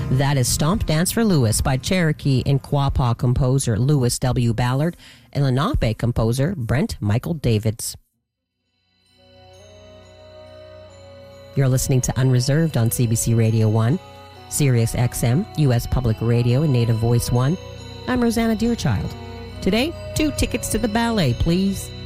That is Stomp Dance for Lewis by Cherokee and Quapaw composer Lewis W. Ballard and Lenape composer Brent Michael Davids. You're listening to Unreserved on CBC Radio 1, Sirius XM, U.S. Public Radio, and Native Voice 1. I'm Rosanna Deerchild. Today, 2 tickets to the ballet, please.